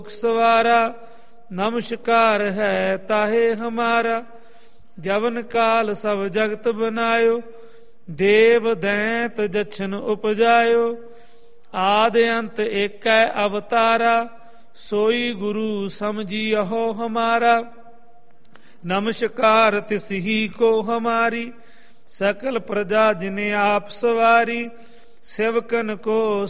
सवारा नमस्कार है ताहे हमारा। जवन काल सब जगत बनायो देव दैंत जछन उपजायो। आदि अंत एकै अवतारा सोई गुरु समझियो हमारा। नमस्कार तिस ही को हमारी सकल प्रजा जिन्हें आप सवारी। सेवकन को